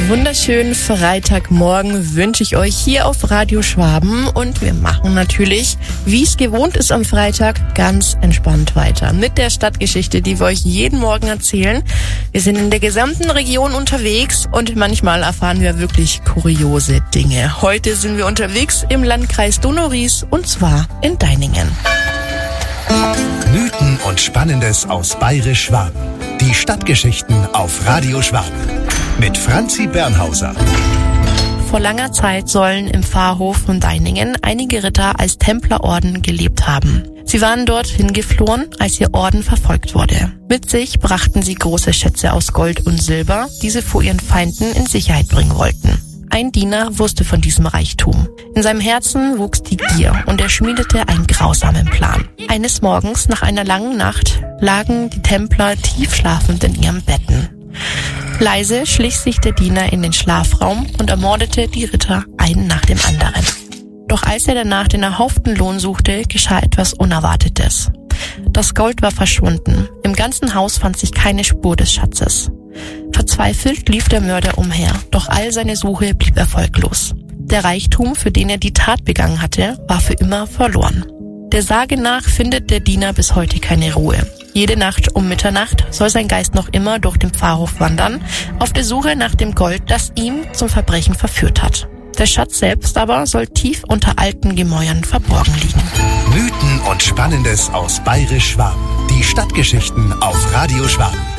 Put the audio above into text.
Wunderschönen Freitagmorgen wünsche ich euch hier auf Radio Schwaben und wir machen natürlich, wie es gewohnt ist am Freitag, ganz entspannt weiter mit der Stadtgeschichte, die wir euch jeden Morgen erzählen. Wir sind in der gesamten Region unterwegs und manchmal erfahren wir wirklich kuriose Dinge. Heute sind wir unterwegs im Landkreis Donau-Ries und zwar in Deiningen. Mythen und Spannendes aus Bayerisch-Schwaben. Die Stadtgeschichten auf Radio Schwaben. Mit Franzi Bernhauser. Vor langer Zeit sollen im Pfarrhof von Deiningen einige Ritter als Templerorden gelebt haben. Sie waren dorthin geflohen, als ihr Orden verfolgt wurde. Mit sich brachten sie große Schätze aus Gold und Silber, die sie vor ihren Feinden in Sicherheit bringen wollten. Ein Diener wusste von diesem Reichtum. In seinem Herzen wuchs die Gier und er schmiedete einen grausamen Plan. Eines Morgens, nach einer langen Nacht, lagen die Templer tief schlafend in ihren Betten. Leise schlich sich der Diener in den Schlafraum und ermordete die Ritter einen nach dem anderen. Doch als er danach den erhofften Lohn suchte, geschah etwas Unerwartetes. Das Gold war verschwunden. Im ganzen Haus fand sich keine Spur des Schatzes. Verzweifelt lief der Mörder umher, doch all seine Suche blieb erfolglos. Der Reichtum, für den er die Tat begangen hatte, war für immer verloren. Der Sage nach findet der Diener bis heute keine Ruhe. Jede Nacht um Mitternacht soll sein Geist noch immer durch den Pfarrhof wandern, auf der Suche nach dem Gold, das ihn zum Verbrechen verführt hat. Der Schatz selbst aber soll tief unter alten Gemäuern verborgen liegen. Mythen und Spannendes aus Bayerisch-Schwaben. Die Stadtgeschichten auf Radio Schwaben.